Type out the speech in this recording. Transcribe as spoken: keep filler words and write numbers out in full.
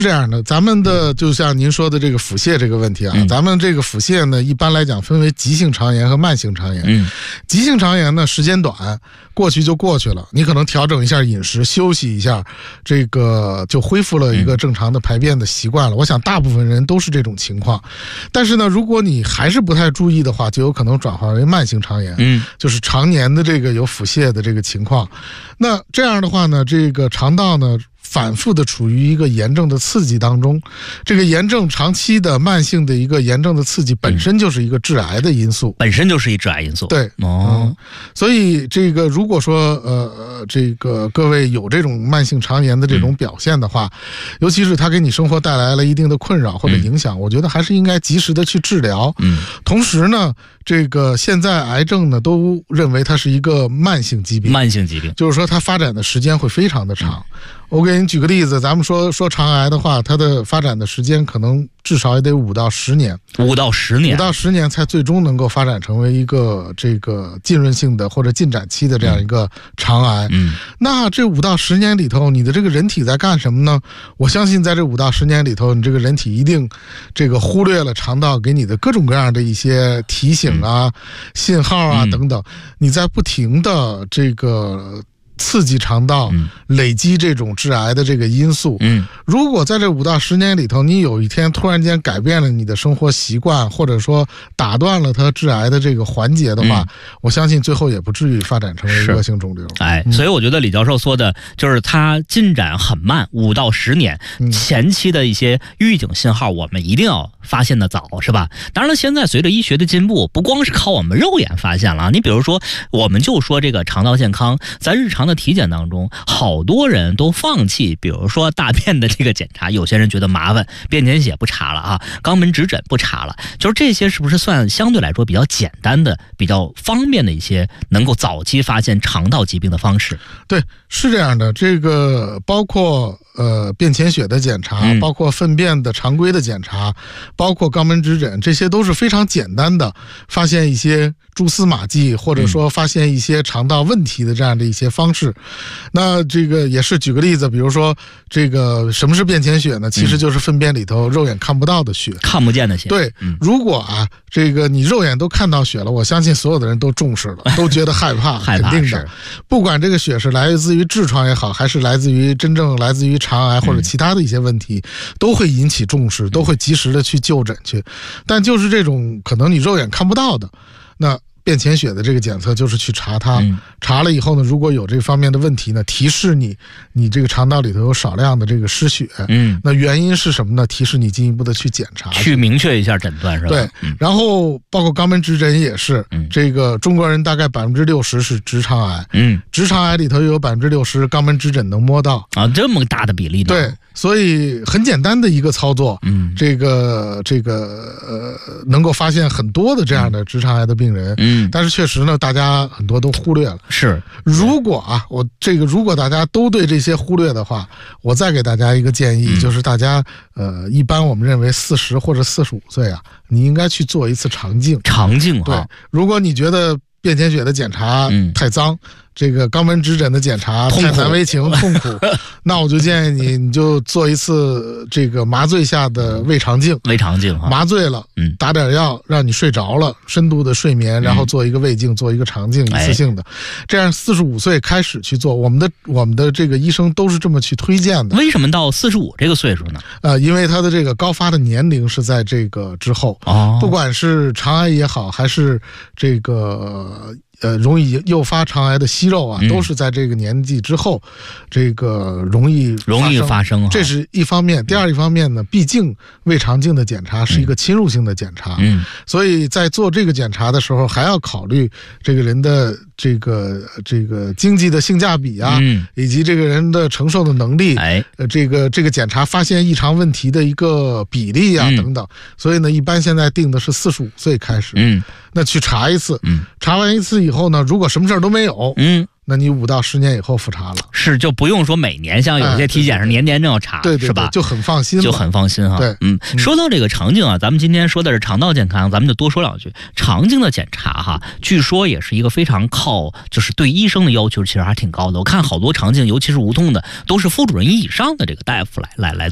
这样的，咱们的就像您说的这个腹泻这个问题啊，嗯、咱们这个腹泻呢，一般来讲分为急性肠炎和慢性肠炎。嗯，急性肠炎呢时间短，过去就过去了，你可能调整一下饮食，休息一下，这个就恢复了一个正常的排便的习惯了。嗯、我想大部分人都是这种情况，但是呢，如果你还是不太注意的话，就有可能转化为慢性肠炎，嗯，就是常年的这个有腹泻的这个情况。那这样的话呢，这个肠道呢，反复的处于一个炎症的刺激当中，这个炎症长期的慢性的一个炎症的刺激本身就是一个致癌的因素，嗯、 本身就是一致癌因素。 对， 哦、 嗯，所以这个如果说呃这个各位有这种慢性肠炎的这种表现的话，嗯、尤其是它给你生活带来了一定的困扰或者影响，嗯、我觉得还是应该及时的去治疗。嗯，同时呢，这个现在癌症呢都认为它是一个慢性疾病， 慢性疾病就是说它发展的时间会非常的长。嗯、我给你举个例子，咱们说说肠癌的话，它的发展的时间可能至少也得五到十年， 五到十年， 五到十年才最终能够发展成为一个这个浸润性的或者进展期的这样一个肠癌。嗯，那这五到十年里头，你的这个人体在干什么呢？我相信在这五到十年里头，你这个人体一定这个忽略了肠道给你的各种各样的一些提醒啊、嗯、信号啊等等，你在不停的这个刺激肠道，累积这种致癌的这个因素。嗯，如果在这五到十年里头，你有一天突然间改变了你的生活习惯，或者说打断了它致癌的这个环节的话，嗯、我相信最后也不至于发展成为恶性肿瘤。 哎，嗯、所以我觉得李教授说的就是它进展很慢，五到十年，嗯、前期的一些预警信号，我们一定要发现的早，是吧？当然了，现在随着医学的进步，不光是靠我们肉眼发现了，你比如说，我们就说这个肠道健康，在日常的体检当中，好多人都放弃，比如说大便的这个检查，有些人觉得麻烦，便潜血不查了啊，肛门指诊不查了，就是这些是不是算相对来说比较简单的、比较方便的一些能够早期发现肠道疾病的方式？ 对，是这样的，这个包括呃便潜血的检查，嗯、包括粪便的常规的检查，包括肛门指诊，这些都是非常简单的发现一些蛛丝马迹，或者说发现一些肠道问题的这样的一些方式。嗯、那这个也是举个例子，比如说这个什么是便潜血呢？其实就是粪便里头肉眼看不到的血， 看不见的血。 对，嗯、如果啊这个你肉眼都看到血了，我相信所有的人都重视了，都觉得害怕， 害怕肯定的。不管这个血是来自于痔疮也好，还是来自于真正来自于肠癌或者其他的一些问题，嗯、都会引起重视，都会及时的去就诊去。但就是这种可能你肉眼看不到的，那便潜血的这个检测就是去查它，嗯、查了以后呢，如果有这方面的问题呢，提示你你这个肠道里头有少量的这个失血，嗯，那原因是什么呢？提示你进一步的去检查， 去明确一下诊断，是吧？ 对，嗯、然后包括肛门指诊也是，嗯、这个中国人大概百分之六十是直肠癌，嗯，直肠癌里头有百分之六十肛门指诊能摸到啊，这么大的比例呢？ 对。所以很简单的一个操作，嗯，这个这个呃，能够发现很多的这样的直肠癌的病人，嗯，但是确实呢，大家很多都忽略了。 是， 如果啊，我这个如果大家都对这些忽略的话，我再给大家一个建议，嗯、就是大家呃，一般我们认为四十或者四十五岁啊，你应该去做一次肠镜。 肠镜啊， 对，如果你觉得便潜血的检查太脏，嗯、这个肛门指诊的检查太难为情痛苦，那我就建议你，你就做一次这个麻醉下的胃肠镜。 胃肠镜， 麻醉了，嗯，打点药让你睡着了，深度的睡眠，然后做一个胃镜，做一个肠镜，一次性的，这样四十五岁开始去做。我们的我们的这个医生都是这么去推荐的。 为什么到四十五这个岁数呢？ 呃，因为他的这个高发的年龄是在这个之后，哦，不管是肠癌也好，还是这个。呃，容易诱发肠癌的息肉啊，嗯、都是在这个年纪之后，这个容易容易发生。 这是一方面，第二一方面呢，毕竟胃肠镜的检查是一个侵入性的检查，嗯，所以在做这个检查的时候，还要考虑这个人的这个这个经济的性价比啊，嗯、以及这个人的承受的能力，哎，呃，这个这个检查发现异常问题的一个比例啊，嗯、等等。所以呢，一般现在定的是四十五岁开始，嗯，那去查一次，嗯，查完一次以后呢，如果什么事儿都没有，嗯，那你五到十年以后复查了， 是就不用说每年像有些体检是年年都要查， 对对对， 是吧？ 就很放心， 就很放心哈。 对， 嗯，说到这个肠镜啊，咱们今天说的是肠道健康，咱们就多说两句。肠镜的检查哈，据说也是一个非常靠，就是对医生的要求其实还挺高的。我看好多肠镜，尤其是无痛的，都是副主任医以上的这个大夫来来来。